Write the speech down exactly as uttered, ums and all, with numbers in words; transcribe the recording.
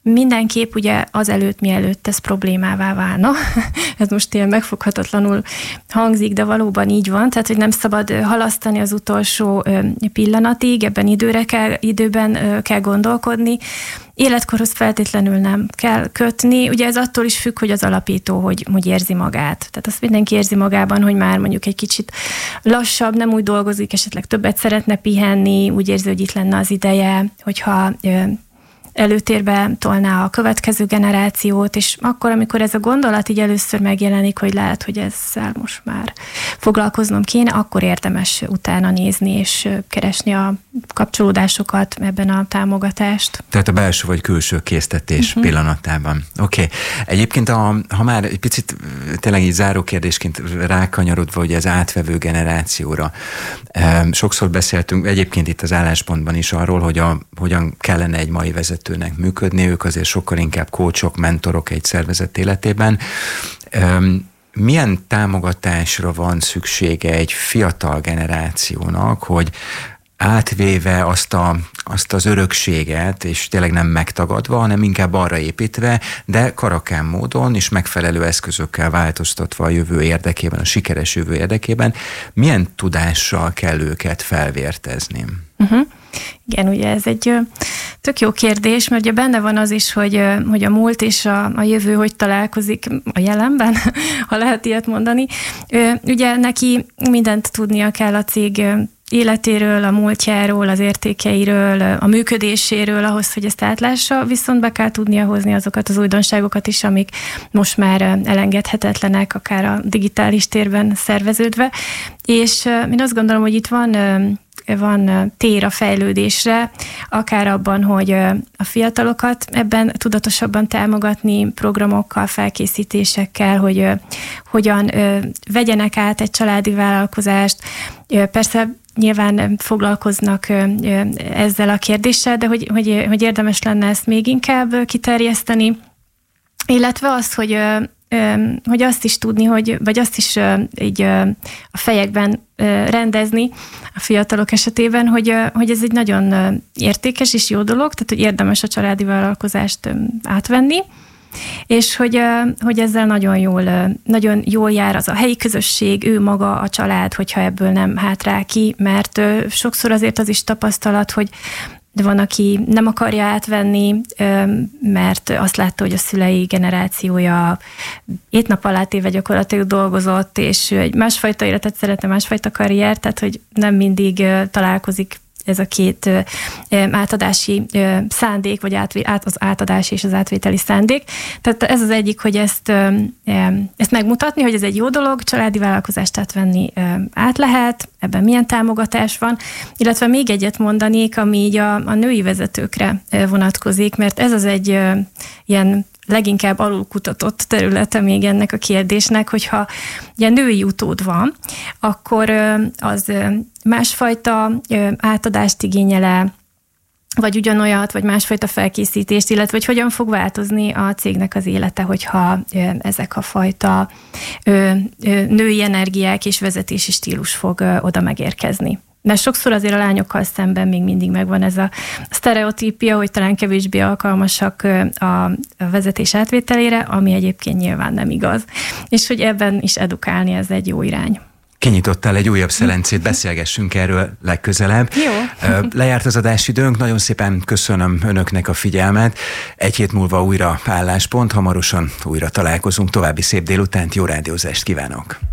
mindenképp ugye azelőtt, mielőtt ez problémává válna. Ez most ilyen megfoghatatlanul hangzik, de valóban így van, tehát hogy nem szabad halasztani az utolsó pillanatig, ebben időre kell, időben kell gondolkodni. Életkorhoz feltétlenül nem kell kötni. Ugye ez attól is függ, hogy az alapító hogy, hogy érzi magát. Tehát azt mindenki érzi magában, hogy már mondjuk egy kicsit lassabb, nem úgy dolgozik, esetleg többet szeretne pihenni, úgy érzi, hogy itt lenne az ideje, hogyha előtérbe tolná a következő generációt, és akkor, amikor ez a gondolat így először megjelenik, hogy lehet, hogy ezzel most már foglalkoznom kéne, akkor érdemes utána nézni, és keresni a kapcsolódásokat, ebben a támogatást. Tehát a belső vagy külső késztetés uh-huh. pillanatában. Oké. Okay. Egyébként, a, ha már egy picit tényleg így záró kérdésként rákanyarodva, hogy az átvevő generációra. Sokszor beszéltünk, egyébként itt az álláspontban is arról, hogy a, hogyan kellene egy mai vezetőnek működni, ők azért sokkal inkább coachok, mentorok egy szervezet életében. Milyen támogatásra van szüksége egy fiatal generációnak, hogy átvéve azt, a, azt az örökséget, és tényleg nem megtagadva, hanem inkább arra építve, de karakán módon és megfelelő eszközökkel változtatva a jövő érdekében, a sikeres jövő érdekében, milyen tudással kell őket felvértezni? Uh-huh. Igen, ugye ez egy tök jó kérdés, mert ugye benne van az is, hogy, hogy a múlt és a, a jövő hogy találkozik a jelenben, ha lehet ilyet mondani. Ugye neki mindent tudnia kell a cég életéről, a múltjáról, az értékeiről, a működéséről ahhoz, hogy ezt átlássa, viszont be kell tudnia hozni azokat az újdonságokat is, amik most már elengedhetetlenek, akár a digitális térben szerveződve. És én azt gondolom, hogy itt van van tér a fejlődésre, akár abban, hogy a fiatalokat ebben tudatosabban támogatni programokkal, felkészítésekkel, hogy hogyan vegyenek át egy családi vállalkozást. Persze nyilván foglalkoznak ezzel a kérdéssel, de hogy, hogy, hogy érdemes lenne ezt még inkább kiterjeszteni, illetve az, hogy hogy azt is tudni, hogy, vagy azt is így a fejekben rendezni a fiatalok esetében, hogy, hogy ez egy nagyon értékes és jó dolog, tehát hogy érdemes a családi vállalkozást átvenni, és hogy, hogy ezzel nagyon jól, nagyon jól jár az a helyi közösség, ő maga, a család, hogyha ebből nem hátrál ki, mert sokszor azért az is tapasztalat, hogy de van, aki nem akarja átvenni, mert azt látta, hogy a szülei generációja hét nap alá téve gyakorlatilag dolgozott, és egy másfajta életet szeretne, másfajta karrier, tehát hogy nem mindig találkozik ez a két átadási szándék, vagy az átadási és az átvételi szándék. Tehát ez az egyik, hogy ezt, ezt megmutatni, hogy ez egy jó dolog, családi vállalkozást átvenni át lehet, ebben milyen támogatás van, illetve még egyet mondanék, ami így a, a női vezetőkre vonatkozik, mert ez az egy ilyen leginkább alulkutatott területe még ennek a kérdésnek, hogyha ugye női utód van, akkor az másfajta átadást igényel-e, vagy ugyanolyat, vagy másfajta felkészítést, illetve hogy hogyan fog változni a cégnek az élete, hogyha ezek a fajta női energiák és vezetési stílus fog oda megérkezni. Mert sokszor azért a lányokkal szemben még mindig megvan ez a sztereotípia, hogy talán kevésbé alkalmasak a vezetés átvételére, ami egyébként nyilván nem igaz. És hogy ebben is edukálni, ez egy jó irány. Kinyitottál egy újabb szelencét, beszélgessünk erről legközelebb. Jó. Lejárt az adásidőnk, nagyon szépen köszönöm önöknek a figyelmet. Egy hét múlva újra álláspont, hamarosan újra találkozunk. További szép délutánt, jó rádiózást kívánok!